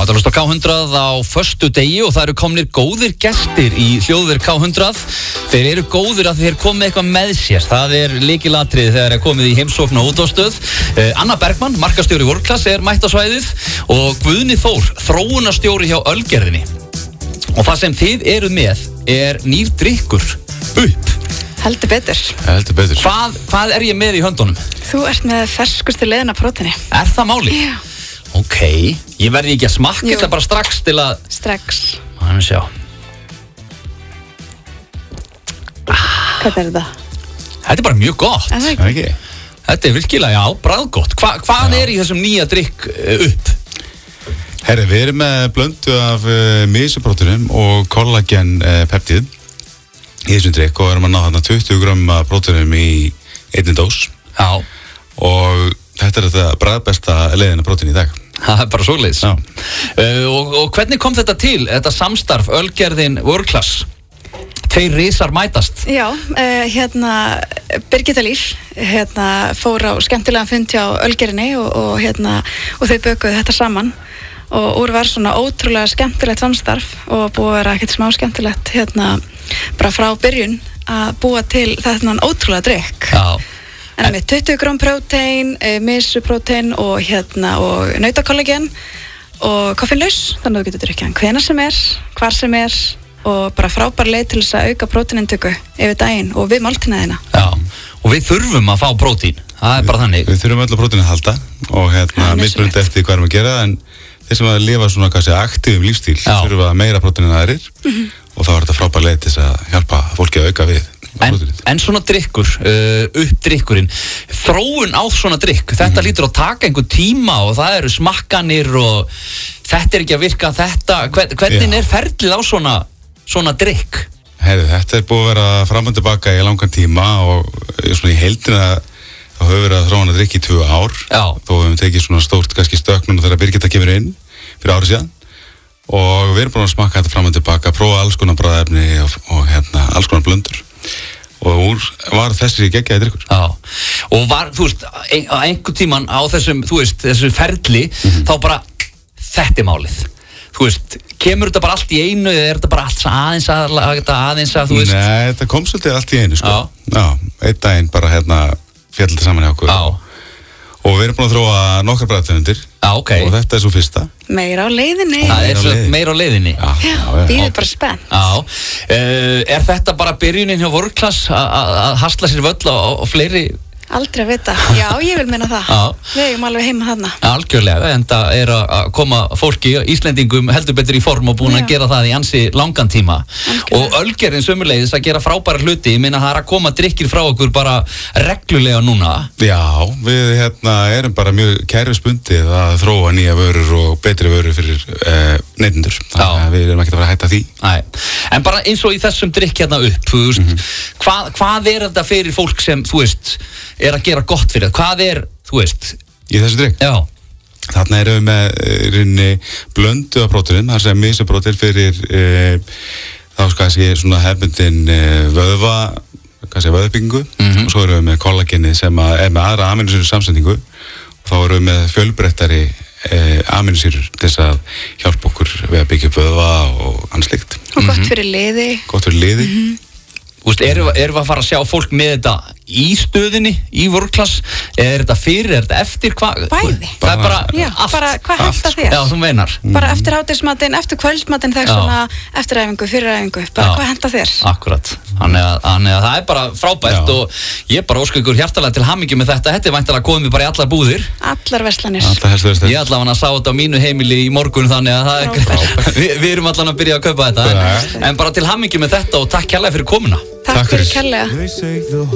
Það er á K100 á föstudegi og það eru komnir góðir gestir í hljóðver K100. Þeir eru góðir að þeir komi eitthvað með sér. Það er lykilatriði þegar þeir komið í heimsókn og útvarpsstöð. Anna Bergmann, markastjóri World-Class, er mætt á svæðið og Guðni Þór, þróunarstjóri hjá Ölgerðinni. Og það sem þið eruð með er nýr drykkur upp. Heldur betur. Heldur betur. Hvað er ég með í höndunum? Þú ert með ferskustu leiðina prótini. Er það máli? Já. Ok, ég verði ekki að smakka þetta bara strax til að... Strax. Þannig sjá. Hvað er þetta? Þetta er bara mjög gott. Er það Það ekki? Þetta er virkilega, já, bragðgott. Hvað er í þessum nýja drykk upp? Herri, við erum með blöndu af misupróteinum og kollagen peptíð í þessum drykk og erum að ná þarna 20 grömm af próteinum í einni dós. Já. Og þetta er þetta bragðbesta leiðina prótein í dag. Það er bara svoleiðis. Já. Og hvernig kom þetta til, þetta samstarf, Ölgerðin World-Class? Tveir risar mætast. Já, Birgitta Líf fór á skemmtilegan fund hjá Ölgerðinni og þau bökuðu þetta saman og úr var svona ótrúlega skemmtilegt samstarf og búið að vera ekkert smá skemmtilegt bara frá byrjun að búa til þetta ótrúlega drykk. Já. En með 20 grám prótein, misuprótein og nautakollagen og koffínlaus, þannig að þú getur drukkið hann hvenær sem er, hvar sem er og bara frábær leið til þess að auka próteinintöku yfir daginn og við máltíðina. Já, og við þurfum að fá prótein, það er bara þannig. Við þurfum öll að prótein að halda og mismunandi eftir hvað erum að gera en þeir sem að lifa svona kannski aktífum lífstíl þurfa meira prótein en aðrir og þá er þetta frábær leið til þess að hjálpa fólki að auka við. En svona drykkur, uppdrykkurinn, þróun á svona drykk, þetta lítur að taka einhver tíma og það eru smakkanir og þetta er ekki að virka þetta, hvernig er ferlið á svona drykk? Herri, þetta er búið að vera fram og tilbaka í langan tíma og svona í heildina þá höfum við verið að þróuna drykk í 2 ár. Já. Þó höfum við tekið svona stórt kannski stöknum þegar Birgitta kemur inn fyrir árið síðan og við erum búin að smakka þetta fram og tilbaka, prófa alls konar bragðefni og alls konar blöndur. Og var þessi geggjaði drykkur. Já, og var, þú veist, á einhver tíman á þessum, þú veist, þessu ferli, þá bara, þetta er málið. Þú veist, kemur þetta bara allt í einu eða er þetta bara allt aðeins að, þú veist? Nei, þetta kom svolítið allt í einu, sko. Já. Já, einn daginn bara féll þetta saman hjá okkur. Já. Og við erum búin að þróa nokkrar bragðtegundir. Já, ok. Og þetta er svo fyrsta. Meira á leiðinni. Það er svo meira á leiðinni. Já, býðið bara spennt. Já, er þetta bara byrjunin hjá World-Class að hasla sér völl og fleiri? Aldrei að vita. Já, ég vil meina það. Já. Við eigum alveg heima þarna. Algjörlega, en það er að koma fólki, Íslendingum heldur betur í form og búin að gera það í ansi langan tíma. Algjörlega. Og Ölgerðin sömuleiðis að gera frábæra hluti, ég meina það er að koma drykkir frá okkur bara reglulega núna. Já, við erum bara mjög kærfisbundið að þróa nýja vörur og betri vörur fyrir neytendur. Þannig að við erum ekkert að fara að hætta því. Nei, en bara eins og í þessum drykk hérna upp, þú veist, hvað er þetta fyrir fólk sem, þú veist, er að gera gott fyrir það? Hvað er, þú veist? Í þessu drykk? Já. Þarna erum við með rinni blöndu af próteinin, það sem misuprótein fyrir þá kannski svona hefbundin vöðvabyggingu og svo erum við með kollageni sem er með aðra amínósýru samsetningu og þá erum við með fjölbreyttari amínósýrur til þess að hjálpa okkur við að byggja upp vöðva og annað slíkt. Og gott fyrir liði. Gott fyrir liði. Þú veist, erum við að fara að sjá fólk með þetta í stöðinni, í World-Class, er þetta fyrir, er þetta eftir, Bæði. Það er bara Já, allt. bara hvað hentar þér? Já, þú meinar. Bara eftir hádegismatinn, eftir kvöldmatinn þegar svona eftir æfingu, fyrir æfingu, bara hvað hentar þér? Akkurat, þannig að það er bara frábært og ég bara óska ykkur hjartalega til hamingju með þetta, þetta er væntanlega komið bara í allar búðir. Allar verslanir. Ég allavega sá þetta á mínu heimili í morgun þannig að það er, við erum allavega að byrja að kaupa þetta, en bara til hamingju með þetta og takk kærlega fyrir komuna. Takk fyrir kærlega.